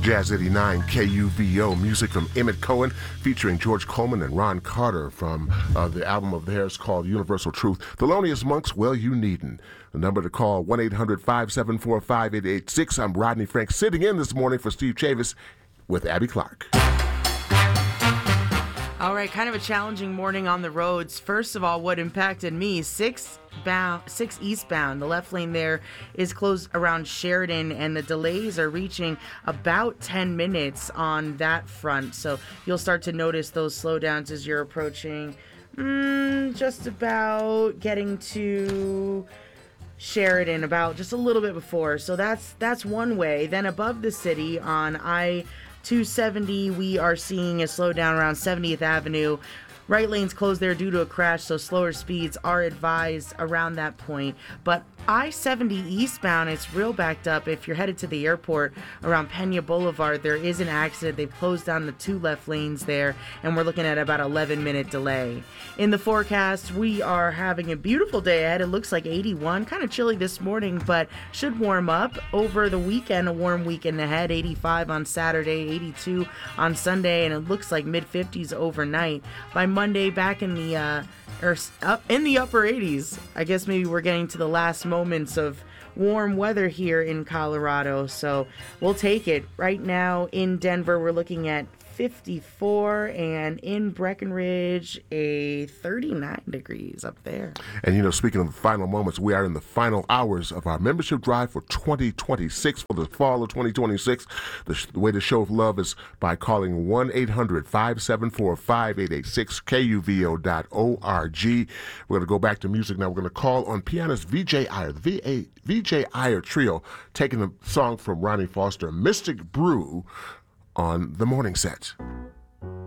Jazz 89 KUVO, music from Emmett Cohen featuring George Coleman and Ron Carter from the album of theirs called Universal Truth. Thelonious Monk's Well You Needn't. The number to call, 1-800-574-5886. I'm Rodney Frank, sitting in this morning for Steve Chavis with Abby Clark. All right, kind of a challenging morning on the roads. First of all, what impacted me, 6 eastbound. The left lane there is closed around Sheridan, and the delays are reaching about 10 minutes on that front. So you'll start to notice those slowdowns as you're approaching just about getting to Sheridan, about just a little bit before. So that's one way. Then above the city on I-270, we are seeing a slowdown around 70th Avenue. Right lane's closed there due to a crash, so slower speeds are advised around that point. But I-70 eastbound, it's real backed up. If you're headed to the airport around Pena Boulevard, there is an accident. They've closed down the 2 left lanes there, and we're looking at about 11-minute delay. In the forecast, we are having a beautiful day ahead. It looks like 81, kind of chilly this morning, but should warm up over the weekend. A warm weekend ahead, 85 on Saturday, 82 on Sunday, and it looks like mid-50s overnight. By Monday, back in the up in the upper 80s. I guess maybe we're getting to the last moments of warm weather here in Colorado, so we'll take it. Right now in Denver, we're looking at 54, and in Breckenridge, a 39 degrees up there. And, speaking of the final moments, we are in the final hours of our membership drive for 2026, for the fall of 2026. The way to show love is by calling 1-800-574-5886, KUVO.org. We're going to go back to music now. We're going to call on pianist VJ Iyer, the VJ Iyer Trio, taking a song from Ronnie Foster, Mystic Brew, on the morning set.